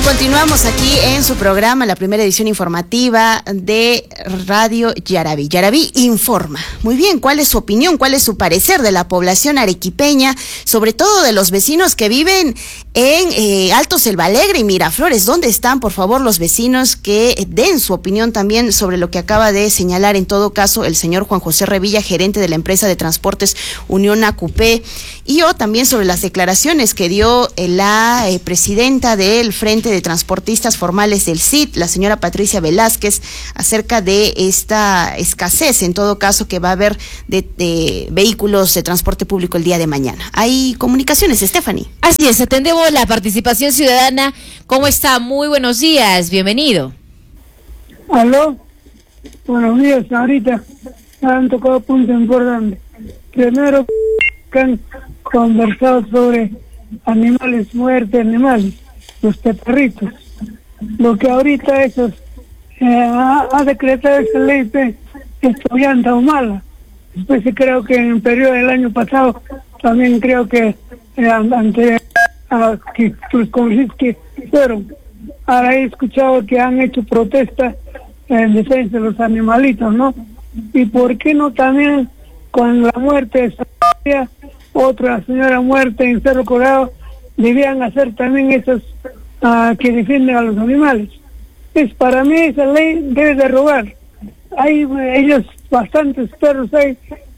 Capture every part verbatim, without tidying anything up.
Continuamos aquí en su programa, la primera edición informativa de Radio Yaraví. Yaraví informa. Muy bien, ¿cuál es su opinión? ¿Cuál es su parecer de la población arequipeña, sobre todo de los vecinos que viven en eh, Alto Selva Alegre y Miraflores? ¿Dónde están, por favor, los vecinos que den su opinión también sobre lo que acaba de señalar, en todo caso, el señor Juan José Revilla, gerente de la empresa de transportes Unión Acupé, y o también sobre las declaraciones que dio eh, la eh, presidenta del Frente de Transportistas Formales del C I T, la señora Patricia Velázquez, acerca de esta escasez, en todo caso, que va a haber de, de vehículos de transporte público el día de mañana? Hay comunicaciones, Stephanie. Así es, atendemos la participación ciudadana. ¿Cómo está? Muy buenos días, bienvenido. Aló, buenos días, ahorita han tocado puntos importantes. Primero, que han conversado sobre animales, muerte de animales, los perritos. Lo que ahorita esos eh, ha, ha decretado esa ley de estudiante humana. Después creo que en el periodo del año pasado también creo que eh, ante a, que los comunistas que fueron. Ahora he escuchado que han hecho protesta en defensa de los animalitos, ¿no? Y por qué no también con la muerte de esa otra señora muerta en Cerro Colorado, debían hacer también esos uh, que defienden a los animales. Es para mí esa ley debe derogar. Hay ellos bastantes perros hay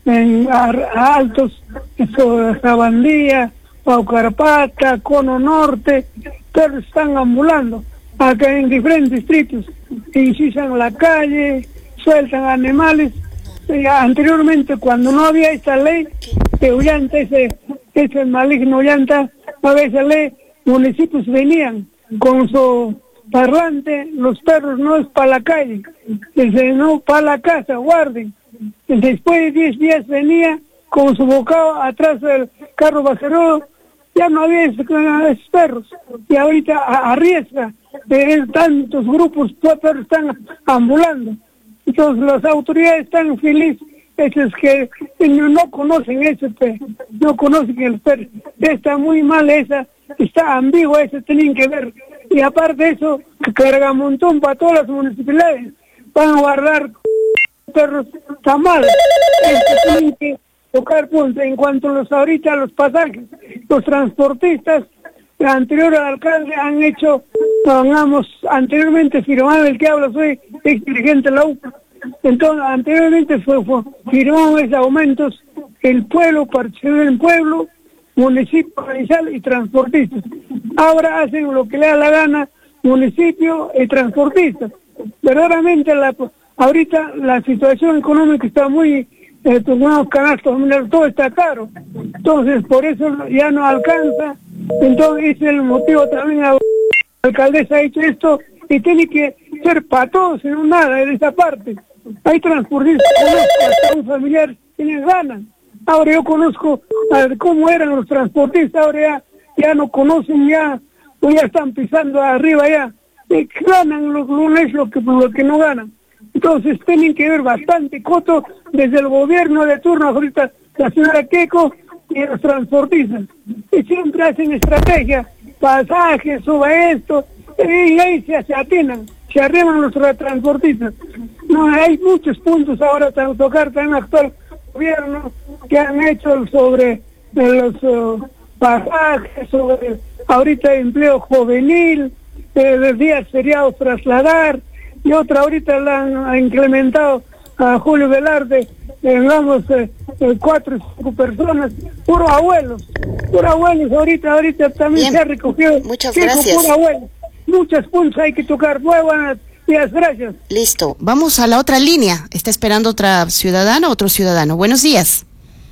en a, a Altos, eso, Sabandía, Paucarpata, Cono Norte, perros están ambulando acá en diferentes distritos, incisan la calle, sueltan animales. Y anteriormente, cuando no había esta ley de Ullanta, ese, ese maligno Ullanta, a veces ley, municipios venían con su parlante, los perros no es para la calle, desde no para la casa, guarden. Después de diez días venía con su bocado atrás del carro bacerón, ya no había esos, esos perros, y ahorita arriesga, de tantos grupos, los perros están ambulando. Entonces las autoridades están felices, esos que no conocen ese perro, no conocen el perro, está muy mal esa, está ambigua esa, tienen que ver. Y aparte de eso, cargamontón para todas las municipalidades, van a guardar perros tamales, este, tienen que tocar puntos. En cuanto a los ahorita los pasajes, los transportistas, el anterior alcalde han hecho, pongamos, anteriormente firmado, el que habla soy ex dirigente de la U P A, entonces anteriormente fue, fue firmado esos aumentos, el pueblo participó en el pueblo, municipio, provincial y transportistas. Ahora hacen lo que le da la gana, municipio y transportistas. Verdaderamente la, ahorita la situación económica está muy, eh, tomamos canastos, todo está caro, entonces por eso ya no alcanza. Entonces ese es el motivo también, la alcaldesa ha hecho esto y tiene que ser para todos, no nada de esa parte. Hay transportistas, hasta un familiar tienen ganas. Ahora yo conozco a ver, cómo eran los transportistas, ahora ya, ya no conocen, ya, ya están pisando arriba ya. Y ganan los lunes lo que, lo que no ganan. Entonces tienen que ver bastante coto desde el gobierno de turno, ahorita la señora Keiko y los transportistas. Y siempre hacen estrategia, pasajes, suba esto, y ahí se, se atinan, se arriman los transportistas. No, hay muchos puntos ahora para tocar también el actual gobierno que han hecho sobre los uh, pasajes, sobre ahorita empleo juvenil, eh, los días feriados trasladar, y otra ahorita la han, han implementado a Julio Velarde, eh, vamos, eh, eh, cuatro o cinco personas, puros abuelos, puros abuelos, ahorita, ahorita también Bien. Se ha recogido. Muchas gracias. Puros abuelos, muchas puntos hay que tocar. Muy buenos días, gracias. Listo, vamos a la otra línea. Está esperando otra ciudadana, otro ciudadano. Buenos días.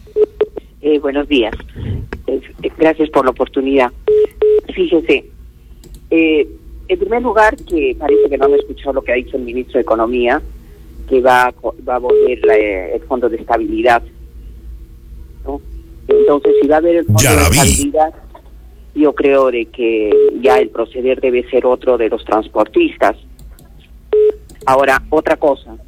Eh, buenos días. Eh, gracias por la oportunidad. Fíjese, eh, en primer lugar, que parece que no han escuchado lo que ha dicho el ministro de Economía, que va, va a volver eh, el Fondo de Estabilidad, ¿no? Entonces, si va a haber el Fondo de Estabilidad, yo creo de que ya el proceder debe ser otro de los transportistas. Ahora, otra cosa,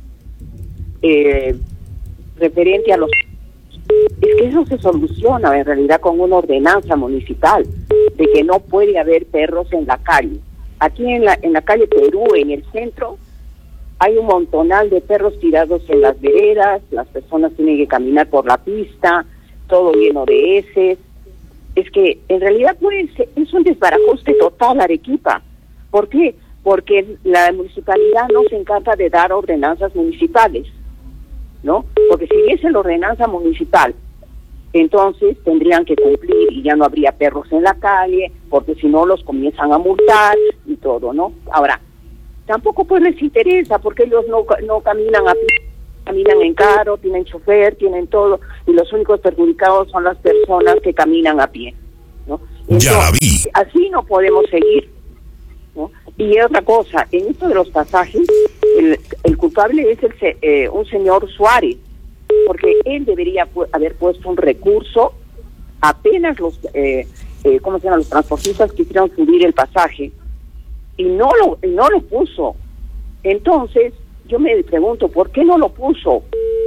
eh, referente a los... Es que eso se soluciona en realidad con una ordenanza municipal, de que no puede haber perros en la calle. aquí en la, en la calle Perú, en el centro, hay un montonal de perros tirados en las veredas, las personas tienen que caminar por la pista, todo lleno de heces. Es que en realidad pues, es un desbarajuste total Arequipa. ¿Por qué? Porque la municipalidad no se encarga de dar ordenanzas municipales, ¿no? Porque si hubiese la ordenanza municipal, entonces tendrían que cumplir y ya no habría perros en la calle, porque si no los comienzan a multar y todo, ¿no? Ahora, tampoco pues les interesa, porque ellos no, no caminan a pie, caminan en carro, tienen chofer, tienen todo, y los únicos perjudicados son las personas que caminan a pie, ¿no? Entonces, ya la vi. Así no podemos seguir, ¿no? Y otra cosa, en esto de los pasajes, el, el culpable es el, eh, un señor Suárez, porque él debería pu haber puesto un recurso apenas los, eh, eh, ¿cómo se llama? Los transportistas quisieron subir el pasaje, y no lo, y no lo puso. Entonces, yo me pregunto, ¿por qué no lo puso?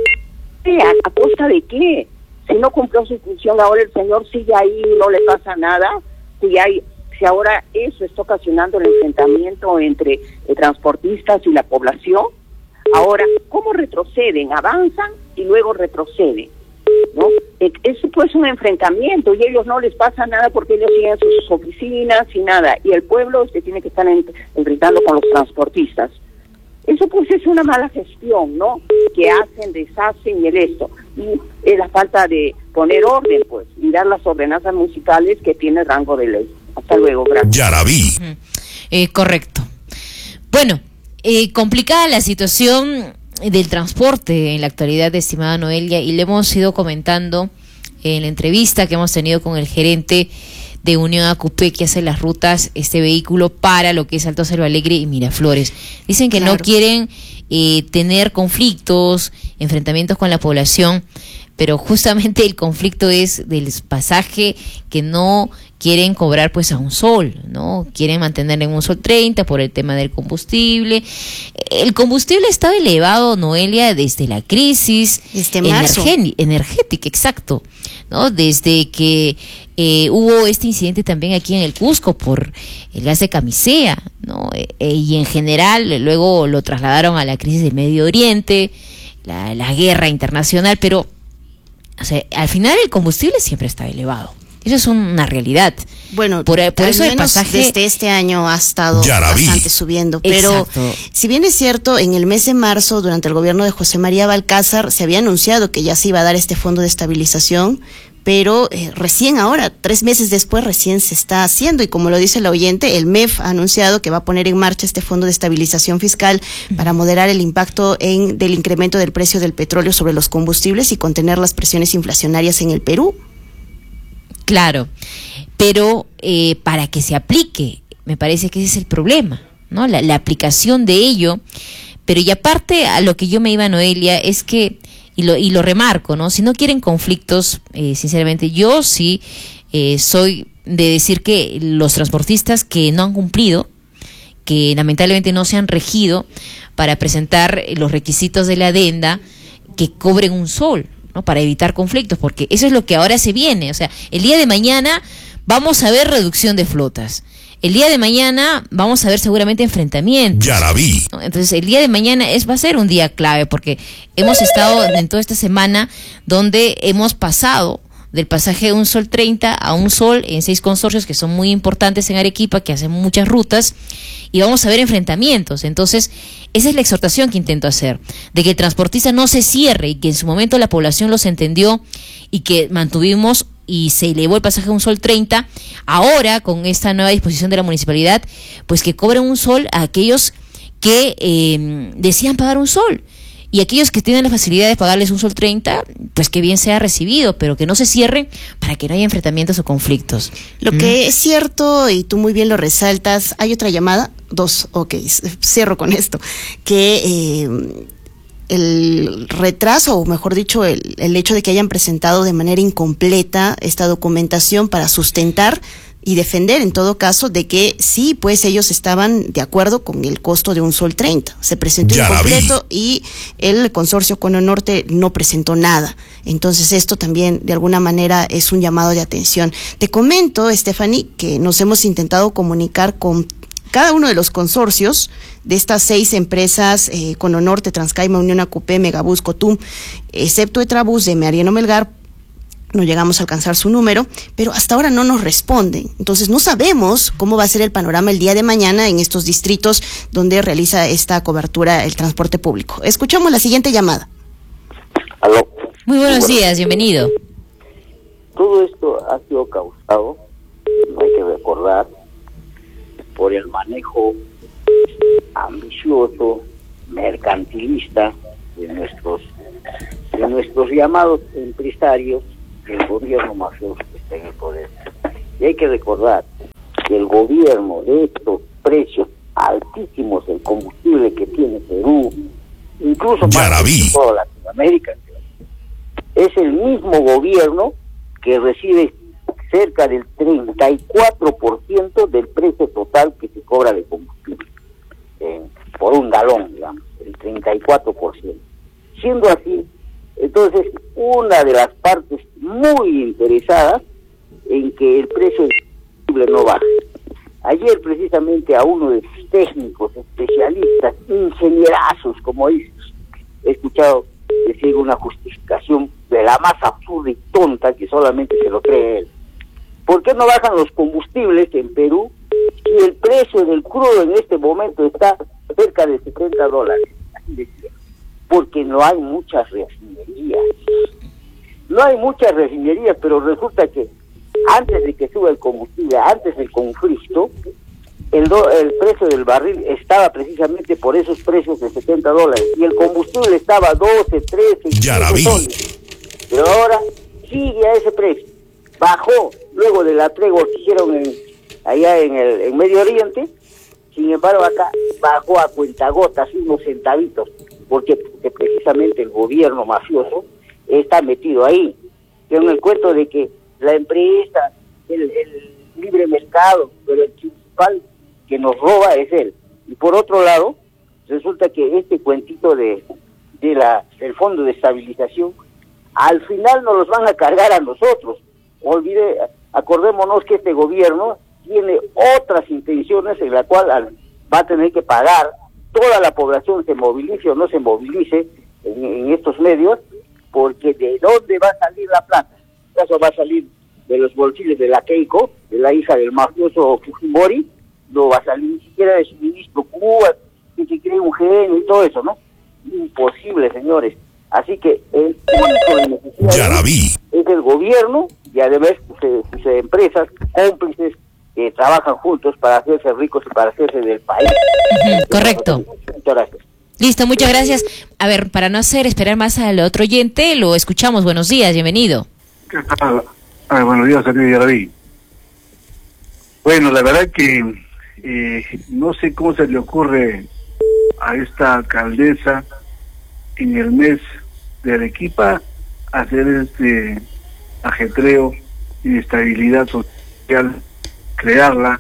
¿A, a costa de qué? Si no cumplió su función, ahora el señor sigue ahí y no le pasa nada. Si hay, si ahora eso está ocasionando el enfrentamiento entre eh, transportistas y la población, ahora, ¿cómo retroceden? Avanzan y luego retroceden, ¿no? Eso pues un enfrentamiento y ellos no les pasa nada porque ellos siguen sus oficinas y nada, y el pueblo se tiene que estar en, enfrentando con los transportistas. Eso pues es una mala gestión, ¿no? Que hacen, deshacen y el esto. Y es la falta de poner orden, pues, y dar las ordenanzas municipales que tiene rango de ley. Hasta luego, gracias. Ya la vi. Eh, correcto. Bueno, eh, complicada la situación del transporte en la actualidad, estimada Noelia, y le hemos ido comentando en la entrevista que hemos tenido con el gerente de Unión Acupé, que hace las rutas, este vehículo para lo que es Alto Selva Alegre y Miraflores. Dicen que claro, no quieren eh, tener conflictos, enfrentamientos con la población, pero justamente el conflicto es del pasaje que no quieren cobrar pues a un sol, ¿no? Quieren mantenerlo en un sol treinta por el tema del combustible. El combustible estaba elevado, Noelia, desde la crisis desde marzo. energética, exacto, ¿no? Desde que eh, hubo este incidente también aquí en el Cusco por el gas de camisea, ¿no? Eh, y en general luego lo trasladaron a la crisis del Medio Oriente, la, la guerra internacional, pero o sea, al final el combustible siempre está elevado. Eso es una realidad. Bueno, por, por al eso el menos pasaje desde este año ha estado bastante subiendo. Pero exacto, si bien es cierto, en el mes de marzo, durante el gobierno de José María Balcázar, se había anunciado que ya se iba a dar este fondo de estabilización, pero eh, recién ahora, tres meses después, recién se está haciendo, y como lo dice el oyente, el M E F ha anunciado que va a poner en marcha este fondo de estabilización fiscal para moderar el impacto en, del incremento del precio del petróleo sobre los combustibles y contener las presiones inflacionarias en el Perú. Claro, pero eh, para que se aplique, me parece que ese es el problema, ¿no? La, la aplicación de ello. Pero y aparte a lo que yo me iba, Noelia, es que, y lo, y lo remarco, ¿no? Si no quieren conflictos, eh, sinceramente, yo sí eh, soy de decir que los transportistas que no han cumplido, que lamentablemente no se han regido para presentar los requisitos de la adenda, que cobren un sol, ¿no? Para evitar conflictos, porque eso es lo que ahora se viene. O sea, el día de mañana vamos a ver reducción de flotas. El día de mañana vamos a ver seguramente enfrentamientos. Ya la vi. ¿No? Entonces, el día de mañana es va a ser un día clave, porque hemos estado en toda esta semana donde hemos pasado del pasaje de un sol treinta a un sol en seis consorcios que son muy importantes en Arequipa, que hacen muchas rutas, y vamos a ver enfrentamientos. Entonces, esa es la exhortación que intento hacer, de que el transportista no se cierre y que en su momento la población los entendió y que mantuvimos y se elevó el pasaje a un sol treinta. Ahora, con esta nueva disposición de la municipalidad, pues que cobren un sol a aquellos que eh, decían pagar un sol. Y aquellos que tienen la facilidad de pagarles un sol treinta, pues que bien sea recibido, pero que no se cierren para que no haya enfrentamientos o conflictos. Lo ¿Mm? que es cierto, y tú muy bien lo resaltas, hay otra llamada, dos, ok, cierro con esto, que eh, el retraso, o mejor dicho, el, el hecho de que hayan presentado de manera incompleta esta documentación para sustentar y defender en todo caso de que sí, pues ellos estaban de acuerdo con el costo de un sol treinta. Se presentó ya incompleto y el consorcio Cono Norte no presentó nada. Entonces esto también de alguna manera es un llamado de atención. Te comento, Stephanie, que nos hemos intentado comunicar con cada uno de los consorcios de estas seis empresas, eh, Cononorte, Transcaima, Unión Acupé, Megabús, Cotum, excepto Etrabús de Mariano Melgar, no llegamos a alcanzar su número, pero hasta ahora no nos responden. Entonces no sabemos cómo va a ser el panorama el día de mañana en estos distritos donde realiza esta cobertura el transporte público. Escuchamos la siguiente llamada. Aló. Muy buenos días, bienvenido. Todo esto ha sido causado, no hay que recordar, por el manejo ambicioso, mercantilista de nuestros de nuestros llamados empresarios del gobierno mafioso que está en el poder. Y hay que recordar que el gobierno de estos precios altísimos del combustible que tiene Perú, incluso más que toda Latinoamérica, es el mismo gobierno que recibe cerca del treinta y cuatro por ciento del precio total que se cobra de combustible, eh, por un galón, digamos, el treinta y cuatro por ciento. Siendo así, entonces, una de las partes muy interesadas en que el precio del combustible no baje. Ayer, precisamente, a uno de sus técnicos, especialistas, ingenierazos, como dices, he escuchado decir una justificación de la más absurda y tonta que solamente se lo cree él. ¿Por qué no bajan los combustibles en Perú si el precio del crudo en este momento está cerca de setenta dólares? Así decía. Porque no hay muchas refinerías. No hay muchas refinerías, pero resulta que antes de que suba el combustible, antes del conflicto, el, do, el precio del barril estaba precisamente por esos precios de setenta dólares y el combustible estaba a doce, trece, quince soles. Pero ahora sigue a ese precio. Bajó luego de la tregua que hicieron en, allá en el en Medio Oriente. Sin embargo, acá bajó a cuentagotas, unos centavitos, porque, porque precisamente el gobierno mafioso está metido ahí. Tengo el cuento de que la empresa, el, el libre mercado, pero el principal que nos roba es él. Y por otro lado, resulta que este cuentito de, de la del Fondo de Estabilización, al final nos los van a cargar a nosotros. Olvide, acordémonos que este gobierno tiene otras intenciones en la cual al, va a tener que pagar toda la población, se movilice o no se movilice en, en estos medios, porque ¿de dónde va a salir la plata? Eso va a salir de los bolsillos de la Keiko, de la hija del mafioso Fujimori, no va a salir ni siquiera de su ministro Cuba, que se cree un genio y todo eso, ¿no? Imposible, señores. Así que el único que necesita es el gobierno y además sus empresas cómplices que trabajan juntos para hacerse ricos y para hacerse del país. Uh-huh, correcto. Muchas gracias. Listo, muchas gracias. A ver, para no hacer esperar más al otro oyente, lo escuchamos. Buenos días, bienvenido. ¿Qué tal? Ay, buenos días, señor Yaraví. Bueno, la verdad que eh, no sé cómo se le ocurre a esta alcaldesa en el mes de Arequipa hacer este ajetreo, inestabilidad social, crearla,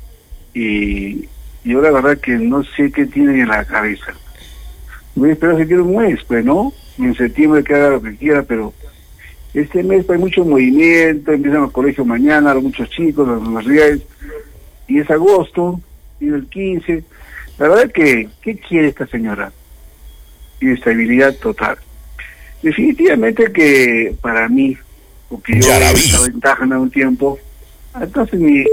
y yo la verdad que no sé qué tienen en la cabeza. Voy a esperar que quiera un mes, pues, ¿no? Y en septiembre que haga lo que quiera, pero este mes hay mucho movimiento, empiezan los colegios mañana, los muchos chicos, las universidades, y es agosto, y el quince. La verdad que, ¿qué quiere esta señora? Inestabilidad total. Definitivamente que para mí, porque yo he estado en Tacna un tiempo, entonces mi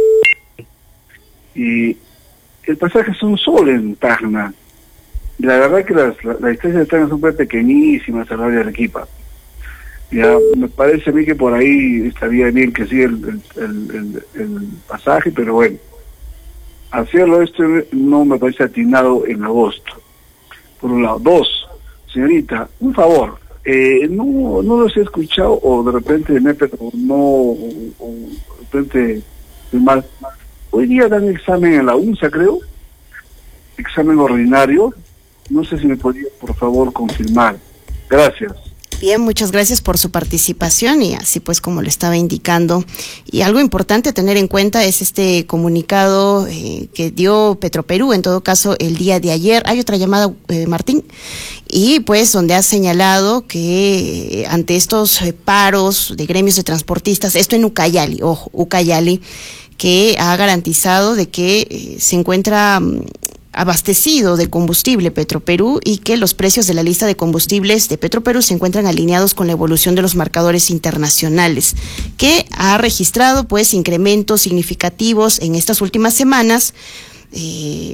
y el pasaje es un sol en Tacna. Y la verdad que las, las, las distancias de Tacna son muy pequeñísimas a la hora de Arequipa. Ya me parece a mí que por ahí estaría bien que siga el, el, el, el pasaje, pero bueno, hacerlo esto no me parece atinado en agosto. Por un lado. Dos, señorita, un favor, eh, no no los he escuchado, o de repente me pero no, o, o de repente estoy mal. Hoy día dan examen en la UNSA, creo, examen ordinario. No sé si me podría, por favor, confirmar. Gracias. Bien, muchas gracias por su participación y así pues como le estaba indicando. Y algo importante a tener en cuenta es este comunicado eh, que dio Petroperú, en todo caso el día de ayer. Hay otra llamada, eh, Martín, y pues donde ha señalado que eh, ante estos eh, paros de gremios de transportistas, esto en Ucayali, ojo, Ucayali, que ha garantizado de que eh, se encuentra um, abastecido de combustible Petroperú y que los precios de la lista de combustibles de Petroperú se encuentran alineados con la evolución de los marcadores internacionales, que ha registrado pues incrementos significativos en estas últimas semanas eh,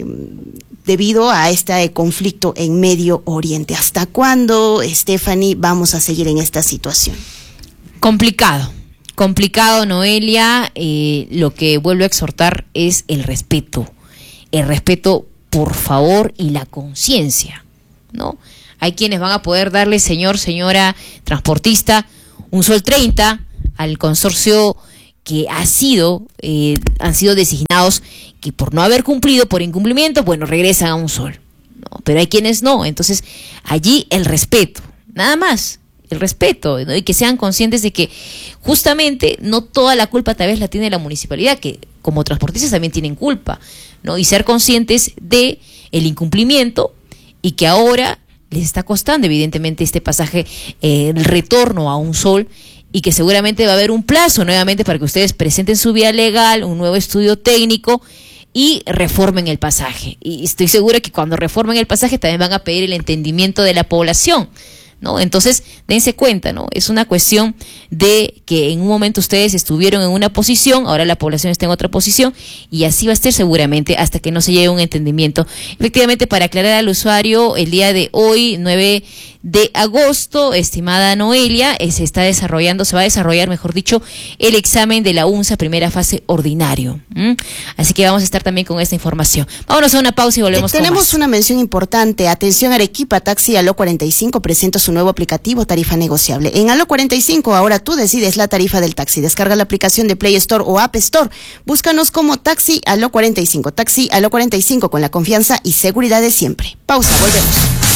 debido a este conflicto en Medio Oriente. ¿Hasta cuándo, Stephanie, vamos a seguir en esta situación? Complicado, complicado, Noelia. Eh, lo que vuelvo a exhortar es el respeto, el respeto por favor, y la conciencia, ¿no? Hay quienes van a poder darle, señor, señora transportista, un sol treinta al consorcio que ha sido, eh, han sido designados que por no haber cumplido, por incumplimiento, bueno, regresan a un sol, ¿no? Pero hay quienes no, entonces allí el respeto, nada más, el respeto, ¿no? Y que sean conscientes de que justamente no toda la culpa tal vez la tiene la municipalidad, que como transportistas también tienen culpa, ¿no? Y ser conscientes de el incumplimiento y que ahora les está costando evidentemente este pasaje, eh, el retorno a un sol, y que seguramente va a haber un plazo nuevamente para que ustedes presenten su vía legal, un nuevo estudio técnico y reformen el pasaje. Y estoy segura que cuando reformen el pasaje también van a pedir el entendimiento de la población, ¿no? Entonces, dense cuenta, ¿no? Es una cuestión de que en un momento ustedes estuvieron en una posición, ahora la población está en otra posición, y así va a ser seguramente hasta que no se llegue a un entendimiento. Efectivamente, para aclarar al usuario, el día de hoy, nueve de agosto, estimada Noelia, eh, se está desarrollando, se va a desarrollar, mejor dicho, el examen de la UNSA primera fase ordinario. ¿Mm? Así que vamos a estar también con esta información. Vámonos a una pausa y volvemos eh, con Tenemos más. Una mención importante. Atención, Arequipa, Taxi Aló cuarenta y cinco presenta su nuevo aplicativo Tarifa Negociable. En Aló cuarenta y cinco ahora tú decides la tarifa del taxi. Descarga la aplicación de Play Store o App Store. Búscanos como Taxi Aló cuarenta y cinco. Taxi Aló cuarenta y cinco, con la confianza y seguridad de siempre. Pausa, volvemos.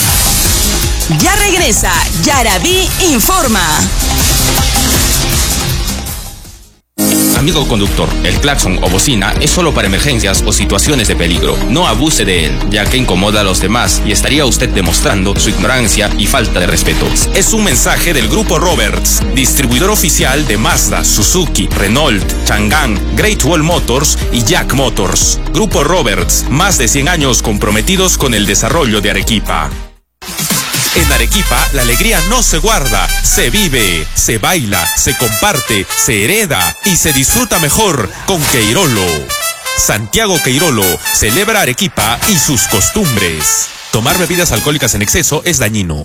Ya regresa Yaraví Informa. Amigo conductor, el claxon o bocina es solo para emergencias o situaciones de peligro. No abuse de él, ya que incomoda a los demás y estaría usted demostrando su ignorancia y falta de respeto. Es un mensaje del Grupo Roberts, distribuidor oficial de Mazda, Suzuki, Renault, Chang'an, Great Wall Motors y Jack Motors. Grupo Roberts, más de cien años comprometidos con el desarrollo de Arequipa. En Arequipa, la alegría no se guarda, se vive, se baila, se comparte, se hereda y se disfruta mejor con Queirolo. Santiago Queirolo celebra Arequipa y sus costumbres. Tomar bebidas alcohólicas en exceso es dañino.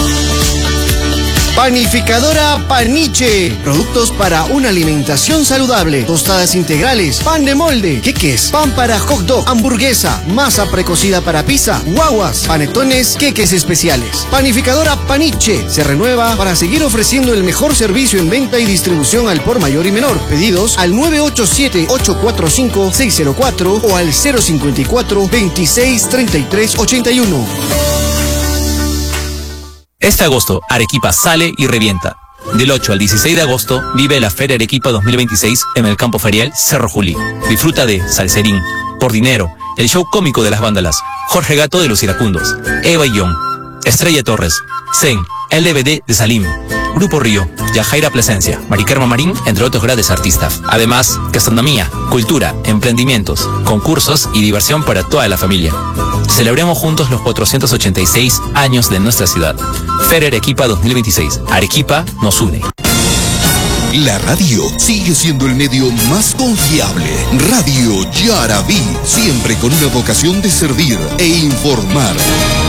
Panificadora Paniche. Productos para una alimentación saludable. Tostadas integrales, pan de molde, queques, pan para hot dog, hamburguesa, masa precocida para pizza, guaguas, panetones, queques especiales. Panificadora Paniche se renueva para seguir ofreciendo el mejor servicio en venta y distribución al por mayor y menor. Pedidos al nueve ocho siete, ocho cuatro cinco, seis cero cuatro o al cero cinco cuatro, veintiséis, treinta y tres, ochenta y uno. Este agosto, Arequipa sale y revienta. Del ocho al dieciséis de agosto, vive la Feria Arequipa dos mil veintiséis en el campo ferial Cerro Juli. Disfruta de Salserín, Por Dinero, el show cómico de las vándalas, Jorge Gato de los Iracundos, Eva Young, Estrella Torres, Zen, el D V D de Salim, Grupo Río, Yajaira Plasencia, Maricarma Marín, entre otros grandes artistas. Además, gastronomía, cultura, emprendimientos, concursos y diversión para toda la familia. Celebremos juntos los cuatrocientos ochenta y seis años de nuestra ciudad. Feria Arequipa dos mil veintiséis. Arequipa nos une. La radio sigue siendo el medio más confiable. Radio Yaraví, siempre con una vocación de servir e informar.